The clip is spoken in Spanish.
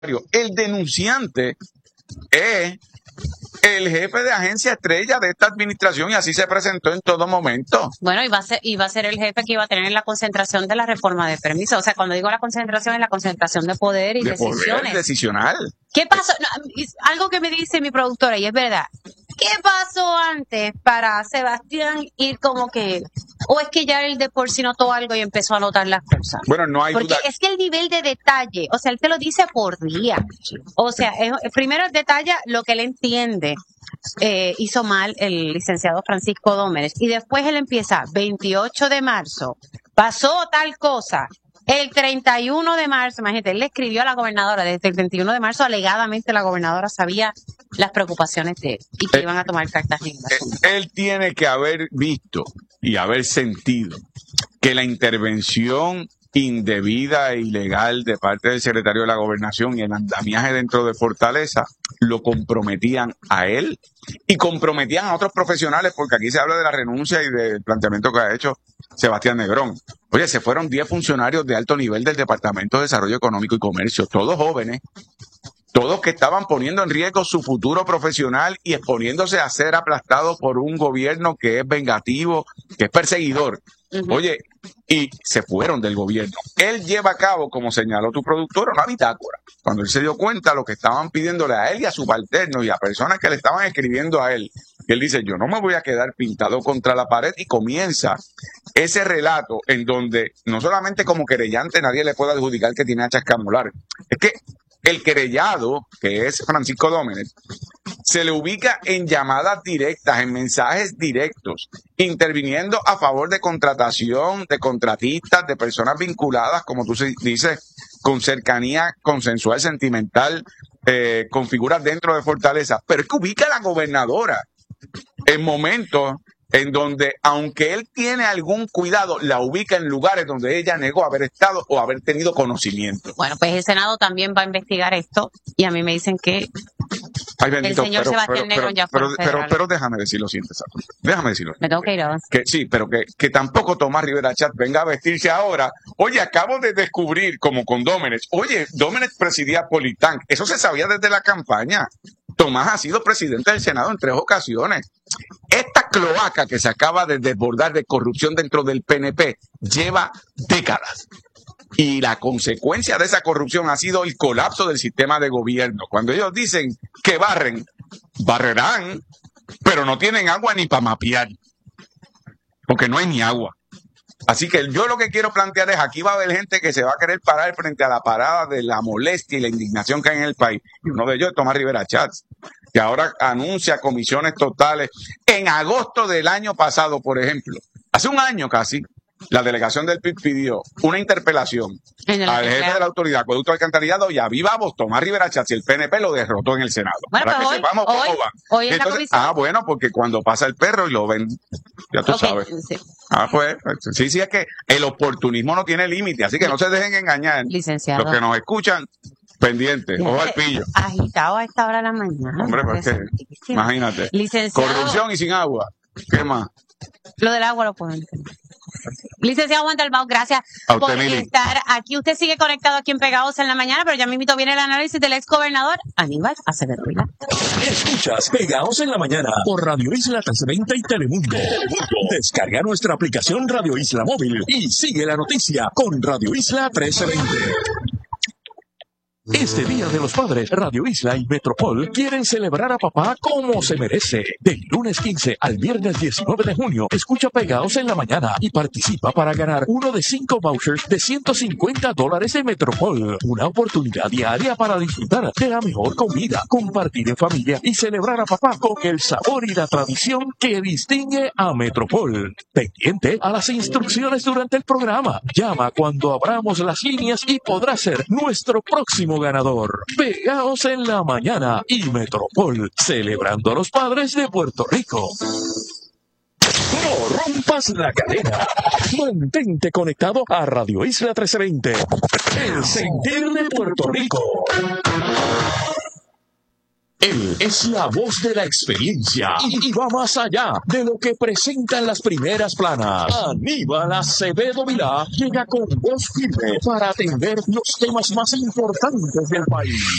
El denunciante es el jefe de agencia estrella de esta administración y así se presentó en todo momento. Bueno, iba a ser el jefe que iba a tener la concentración de la reforma de permisos. O sea, cuando digo la concentración, es la concentración de poder y decisiones. Poder decisional. ¿Qué pasó? No, algo que me dice mi productora, y es verdad. ¿Qué pasó antes para Sebastián ir como que, o es que ya él de por sí notó algo y empezó a notar las cosas? Bueno, no hay Porque duda. es que el nivel de detalle, o sea, él te lo dice por día. O sea, primero detalla lo que él entiende. Hizo mal el licenciado Francisco Dómenes, y después él empieza 28 de marzo, pasó tal cosa. El 31 de marzo, imagínate, él le escribió a la gobernadora. Desde el 21 de marzo, alegadamente, la gobernadora sabía las preocupaciones de él y que iban a tomar cartas en el asunto. Él tiene que haber visto y haber sentido que la intervención indebida e ilegal de parte del secretario de la Gobernación y el andamiaje dentro de Fortaleza lo comprometían a él y comprometían a otros profesionales, porque aquí se habla de la renuncia y del planteamiento que ha hecho Sebastián Negrón. Oye, se fueron 10 funcionarios de alto nivel del Departamento de Desarrollo Económico y Comercio, todos jóvenes, todos que estaban poniendo en riesgo su futuro profesional y exponiéndose a ser aplastados por un gobierno que es vengativo, que es perseguidor. Oye, y se fueron del gobierno. Él lleva a cabo, como señaló tu productora, una bitácora. Cuando él se dio cuenta de lo que estaban pidiéndole a él y a subalternos y a personas que le estaban escribiendo a él, él dice, yo no me voy a quedar pintado contra la pared, y comienza ese relato en donde no solamente como querellante nadie le puede adjudicar que tiene a chascamular. Es que el querellado, que es Francisco Dómenes, se le ubica en llamadas directas, en mensajes directos, interviniendo a favor de contratación, de contratistas, de personas vinculadas, como tú dices, con cercanía consensual, sentimental, con figuras dentro de Fortaleza. Pero es que ubica a la gobernadora en momentos en donde, aunque él tiene algún cuidado, la ubica en lugares donde ella negó haber estado o haber tenido conocimiento. Bueno, pues el Senado también va a investigar esto, y a mí me dicen que ay, bendito, el señor Sebastián Negrón ya fue federal. Pero déjame decirlo, déjame decirlo. Me tengo que ir. Que sí, pero que tampoco Tomás Rivera Chatz venga a vestirse ahora. Oye, acabo de descubrir, como con Dómenes, oye, Dómenes presidía Politán. Eso se sabía desde la campaña. Tomás ha sido presidente del Senado en 3 ocasiones. Esta cloaca que se acaba de desbordar de corrupción dentro del PNP lleva décadas. Y la consecuencia de esa corrupción ha sido el colapso del sistema de gobierno. Cuando ellos dicen que barren, barrerán, pero no tienen agua ni para mapear, porque no hay ni agua. Así que yo lo que quiero plantear es, aquí va a haber gente que se va a querer parar frente a la parada de la molestia y la indignación que hay en el país. Y uno de ellos es Tomás Rivera Chatz, que ahora anuncia comisiones totales. En agosto del año pasado, por ejemplo, hace un año casi, la delegación del PIB pidió una interpelación al jefe de la autoridad de acueducto alcantarillado y a viva voz Tomás Rivera Chatz, y el PNP lo derrotó en el Senado. Bueno, para que sepamos cómo va. Hoy en la comisión. Bueno, porque cuando pasa el perro y lo ven, ya tú sabes. Sí. Pues, sí, es que el oportunismo no tiene límite, así que no se dejen engañar. Licenciado. Los que nos escuchan, pendientes, ojo al pillo. Agitado a esta hora de la mañana. Hombre, pues que, imagínate. Licenciado. Corrupción y sin agua. ¿Qué más? Lo del agua lo puedo entender. Licenciado Juan Dalmau, gracias por estar aquí. Usted sigue conectado aquí en Pegados en la Mañana, pero ya mismito viene el análisis del ex gobernador Aníbal Acevedo Vilá. Escuchas Pegados en la Mañana por Radio Isla 1320 y Telemundo. Descarga nuestra aplicación Radio Isla Móvil y sigue la noticia con Radio Isla 1320. Este Día de los Padres, Radio Isla y Metropol quieren celebrar a papá como se merece. Del lunes 15 al viernes 19 de junio, escucha Pegados en la Mañana y participa para ganar uno de 5 vouchers de $150 de Metropol. Una oportunidad diaria para disfrutar de la mejor comida, compartir en familia y celebrar a papá con el sabor y la tradición que distingue a Metropol. Pendiente a las instrucciones durante el programa. Llama cuando abramos las líneas y podrás ser nuestro próximo ganador. Pegados en la Mañana y Metropol, celebrando a los padres de Puerto Rico. No rompas la cadena. Mantente conectado a Radio Isla 1320. El sentir de Puerto Rico. Él es la voz de la experiencia y va más allá de lo que presentan las primeras planas. Aníbal Acevedo Vilá llega con voz firme para atender los temas más importantes del país.